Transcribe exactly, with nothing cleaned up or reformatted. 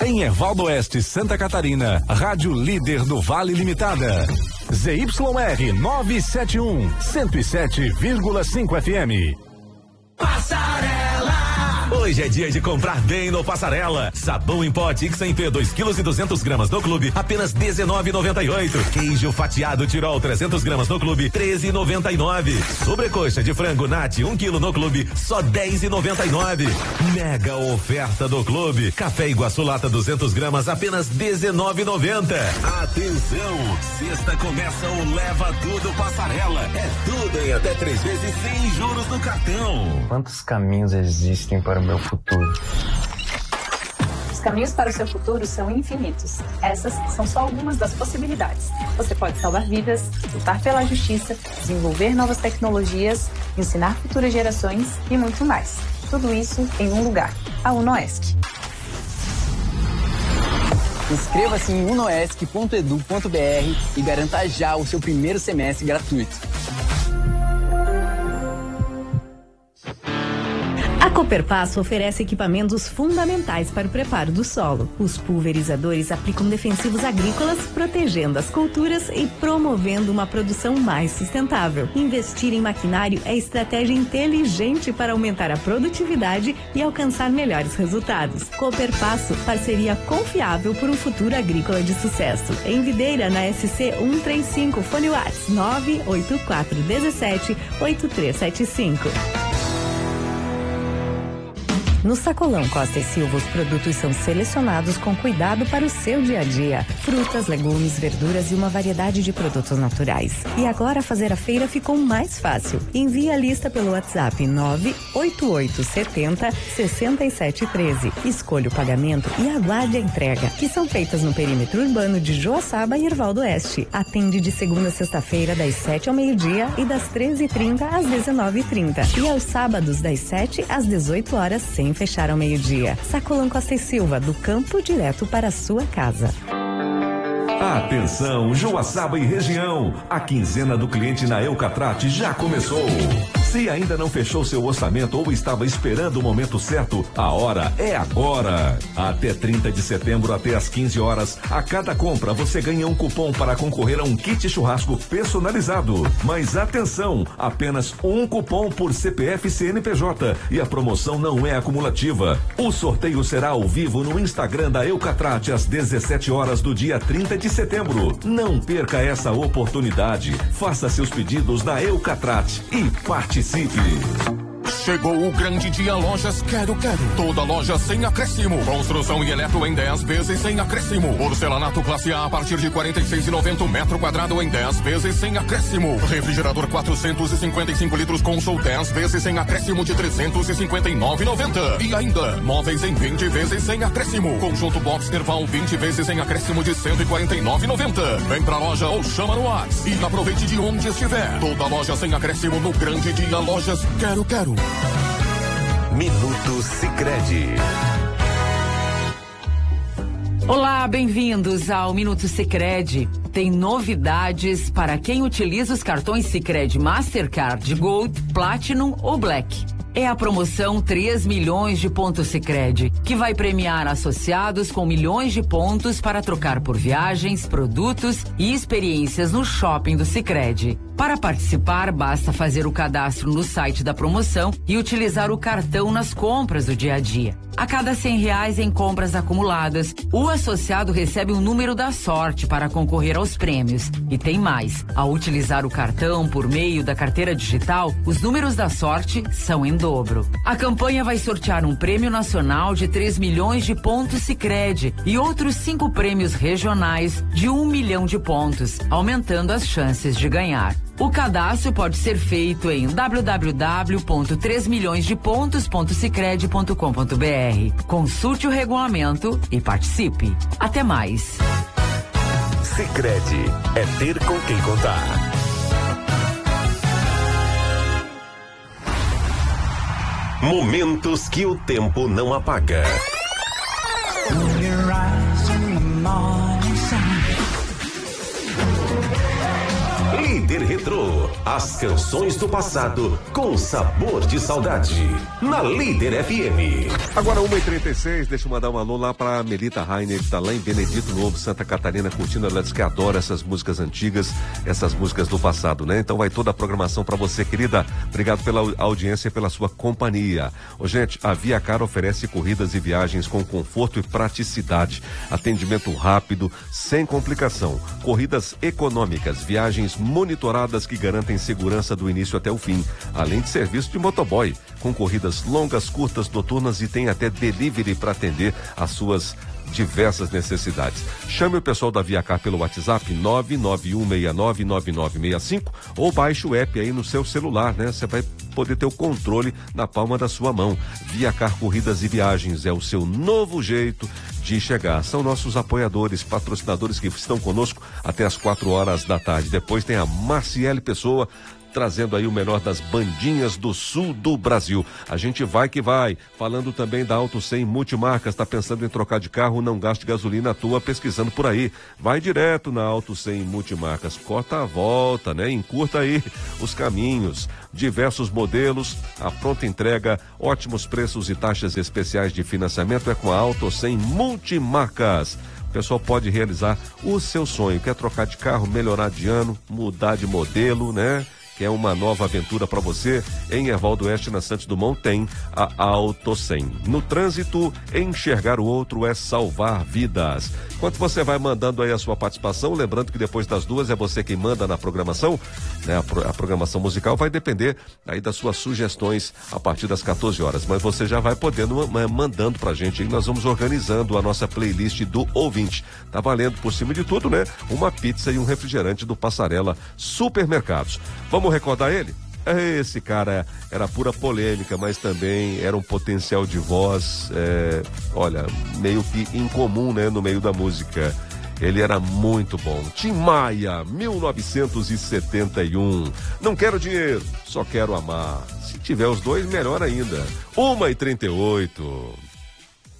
Em Ervaldo Oeste, Santa Catarina, Rádio Líder do Vale Limitada. Z Y R novecentos e setenta e um, cento e sete vírgula cinco F M. Passarela! Hoje é dia de comprar bem no Passarela. Sabão em pó Tix em P, dois quilos e duzentos gramas no clube, apenas dezenove e noventa e oito. Queijo fatiado Tirol, trezentos gramas no clube, treze e noventa e nove. Sobrecoxa de frango Nati, um quilo no clube, só dez e noventa e nove. Mega oferta do clube. Café Iguaçu lata duzentos gramas, apenas dezenove e noventa. Atenção! Sexta começa o Leva Tudo Passarela. É tudo em até três vezes sem juros no cartão. Quantos caminhos existem para o meu futuro? Os caminhos para o seu futuro são infinitos. Essas são só algumas das possibilidades. Você pode salvar vidas, lutar pela justiça, desenvolver novas tecnologias, ensinar futuras gerações e muito mais. Tudo isso em um lugar, a UNOESC. Inscreva-se em unoesc ponto edu ponto br e garanta já o seu primeiro semestre gratuito. A Cooperpasso oferece equipamentos fundamentais para o preparo do solo. Os pulverizadores aplicam defensivos agrícolas, protegendo as culturas e promovendo uma produção mais sustentável. Investir em maquinário é estratégia inteligente para aumentar a produtividade e alcançar melhores resultados. Cooperpasso, parceria confiável por um futuro agrícola de sucesso. Em Videira, na S C cento e trinta e cinco, fone WhatsApp nove oito quatro um sete oito três sete cinco. No Sacolão Costa e Silva, os produtos são selecionados com cuidado para o seu dia a dia. Frutas, legumes, verduras e uma variedade de produtos naturais. E agora fazer a feira ficou mais fácil. Envie a lista pelo WhatsApp nove oito oito sete zero seis sete um três. Escolha o pagamento e aguarde a entrega, que são feitas no perímetro urbano de Joaçaba e Ervaldo Oeste. Atende de segunda a sexta-feira, das sete ao meio-dia e das treze e trinta às dezenove e trinta. E aos sábados, das sete às dezoito horas, sem fechar ao meio-dia. Sacolão Costa e Silva, do campo direto para a sua casa. Atenção, Joaçaba e região. A quinzena do cliente na Eucatrate já começou. Se ainda não fechou seu orçamento ou estava esperando o momento certo, a hora é agora. Até trinta de setembro, até às quinze horas, a cada compra você ganha um cupom para concorrer a um kit churrasco personalizado. Mas atenção, apenas um cupom por C P F e C N P J e a promoção não é acumulativa. O sorteio será ao vivo no Instagram da Eucatrate às dezessete horas do dia trinta de setembro. Não perca essa oportunidade. Faça seus pedidos na Eucatrate e participe. Chegou o grande dia Lojas Quero Quero. Toda loja sem acréscimo. Construção e eletro em dez vezes sem acréscimo. Porcelanato classe A a partir de quarenta e seis reais e noventa centavos metro quadrado em dez vezes sem acréscimo. Refrigerador quatrocentos e cinquenta e cinco litros Consol dez vezes sem acréscimo de trezentos e cinquenta e nove reais e noventa centavos. E ainda, móveis em vinte vezes sem acréscimo. Conjunto Box Terval vinte vezes sem acréscimo de cento e quarenta e nove reais e noventa centavos. Vem pra loja ou chama no WhatsApp e aproveite de onde estiver. Toda loja sem acréscimo no grande dia Lojas Quero Quero. Minuto Sicredi. Olá, bem-vindos ao Minuto Sicredi. Tem novidades para quem utiliza os cartões Sicredi Mastercard Gold, Platinum ou Black. É a promoção três milhões de pontos Sicredi, que vai premiar associados com milhões de pontos para trocar por viagens, produtos e experiências no shopping do Sicredi. Para participar, basta fazer o cadastro no site da promoção e utilizar o cartão nas compras do dia a dia. A cada cem reais em compras acumuladas, o associado recebe um número da sorte para concorrer aos prêmios. E tem mais, ao utilizar o cartão por meio da carteira digital, os números da sorte são em dobro. A campanha vai sortear um prêmio nacional de três milhões de pontos Sicredi e outros cinco prêmios regionais de um milhão de pontos, aumentando as chances de ganhar. O cadastro pode ser feito em w w w ponto três milhões de pontos ponto sicredi ponto com ponto b r. Consulte o regulamento e participe. Até mais. Sicredi é ter com quem contar. Momentos que o tempo não apaga. Líder Retrô, as canções do passado com sabor de saudade. Na Líder F M. Agora uma e trinta e seis, deixa eu mandar um alô lá pra Melita Rainer, que tá lá em Benedito Novo, Santa Catarina, curtindo. Ela diz que adora essas músicas antigas, essas músicas do passado, né? Então vai toda a programação pra você, querida. Obrigado pela audiência e pela sua companhia. Ô, gente, a Via Car oferece corridas e viagens com conforto e praticidade. Atendimento rápido, sem complicação. Corridas econômicas, viagens monitoradas que garantem segurança do início até o fim. Além de serviço de motoboy, com corridas longas, curtas, noturnas e tem até delivery para atender às suas diversas necessidades. Chame o pessoal da Via Car pelo WhatsApp nove nove um seis nove nove nove seis cinco ou baixe o app aí no seu celular, né? Você vai poder ter o controle na palma da sua mão. Via Car Corridas e Viagens é o seu novo jeito de chegar. São nossos apoiadores, patrocinadores que estão conosco até as quatro horas da tarde. Depois tem a Marciele Pessoa, trazendo aí o melhor das bandinhas do sul do Brasil. A gente vai que vai. Falando também da Auto cem Multimarcas. Tá pensando em trocar de carro? Não gaste gasolina à toa pesquisando por aí. Vai direto na Auto cem Multimarcas. Corta a volta, né? Encurta aí os caminhos. Diversos modelos, a pronta entrega, ótimos preços e taxas especiais de financiamento é com a Auto cem Multimarcas. O pessoal pode realizar o seu sonho. Quer trocar de carro, melhorar de ano, mudar de modelo, né? Que é uma nova aventura para você, em Erval do Oeste, na Santos Dumont, tem a Auto cem. No trânsito, enxergar o outro é salvar vidas. Enquanto você vai mandando aí a sua participação, lembrando que depois das duas é você quem manda na programação, né? A, pro, a programação musical vai depender aí das suas sugestões a partir das quatorze horas, mas você já vai podendo mandando pra gente aí, nós vamos organizando a nossa playlist do ouvinte. Tá valendo, por cima de tudo, né? Uma pizza e um refrigerante do Passarela Supermercados. Vamos recordar ele? Esse cara era pura polêmica, mas também era um potencial de voz, é, olha, meio que incomum, né, no meio da música. Ele era muito bom. Tim Maia, mil novecentos e setenta e um. Não quero dinheiro, só quero amar. Se tiver os dois, melhor ainda. uma e trinta e oito.